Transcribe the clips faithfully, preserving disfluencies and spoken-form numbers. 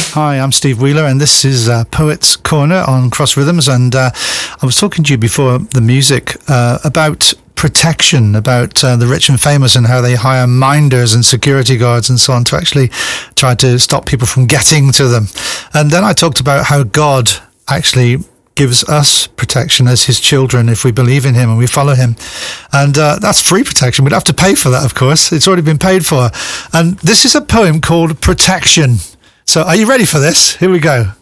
Hi, I'm Steve Wheeler, and this is uh, Poets Corner on Cross Rhythms. And uh, I was talking to you before the music uh, about protection, about uh, the rich and famous and how they hire minders and security guards and so on to actually try to stop people from getting to them. And then I talked about how God actually gives us protection as his children if we believe in him and we follow him. And uh, that's free protection. We'd have to pay for that, of course. It's already been paid for. And this is a poem called Protection. So are you ready for this? Here we go.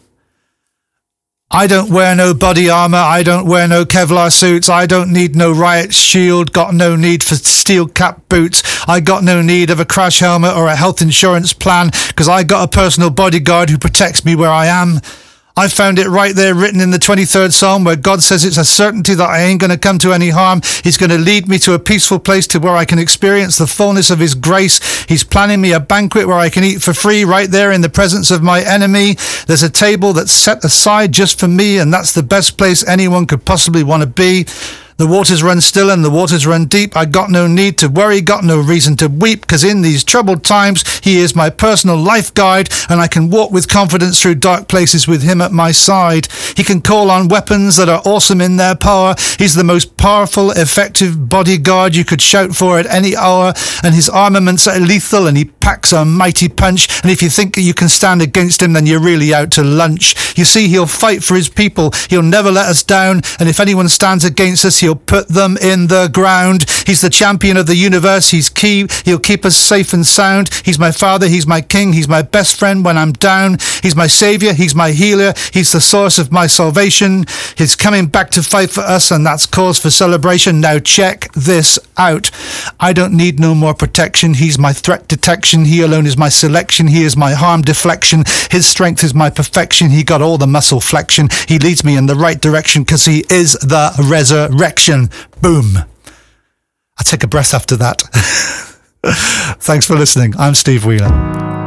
I don't wear no body armor. I don't wear no Kevlar suits. I don't need no riot shield. Got no need for steel cap boots. I got no need of a crash helmet or a health insurance plan because I got a personal bodyguard who protects me where I am. I found it right there written in the twenty-third Psalm where God says it's a certainty that I ain't going to come to any harm. He's going to lead me to a peaceful place to where I can experience the fullness of his grace. He's planning me a banquet where I can eat for free right there in the presence of my enemy. There's a table that's set aside just for me, and that's the best place anyone could possibly want to be. The waters run still and the waters run deep. I got no need to worry, got no reason to weep, because in these troubled times, he is my personal life guide, and I can walk with confidence through dark places with him at my side. He can call on weapons that are awesome in their power. He's the most powerful, effective bodyguard you could shout for at any hour, and his armaments are lethal, and he packs a mighty punch, and if you think you can stand against him, then you're really out to lunch. You see, he'll fight for his people. He'll never let us down, and if anyone stands against us, he'll He'll put them in the ground. He's the champion of the universe. He's key. He'll keep us safe and sound. He's my father. He's my king. He's my best friend when I'm down. He's my savior. He's my healer. He's the source of my salvation. He's coming back to fight for us, and that's cause for celebration. Now check this out. I don't need no more protection. He's my threat detection. He alone is my selection. He is my harm deflection. His strength is my perfection. He got all the muscle flexion. He leads me in the right direction because he is the resurrection. Boom. I take a breath after that. Thanks for listening. I'm Steve Wheeler.